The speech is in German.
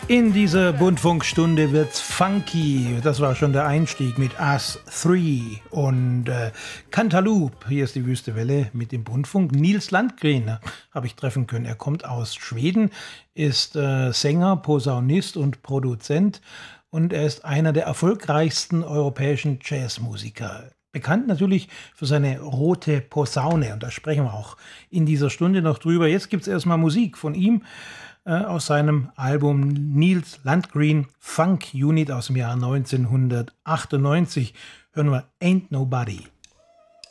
In dieser Buntfunkstunde wird's funky. Das war schon der Einstieg mit Us 3 und Cantaloupe. Hier ist die Wüste Welle mit dem Buntfunk. Nils Landgren habe ich treffen können. Er kommt aus Schweden, ist Sänger, Posaunist und Produzent und er ist einer der erfolgreichsten europäischen Jazzmusiker. Bekannt natürlich für seine rote Posaune und da sprechen wir auch in dieser Stunde noch drüber. Jetzt gibt's erstmal Musik von ihm aus seinem Album Nils Landgren Funk Unit aus dem Jahr 1998. Hören wir Ain't Nobody.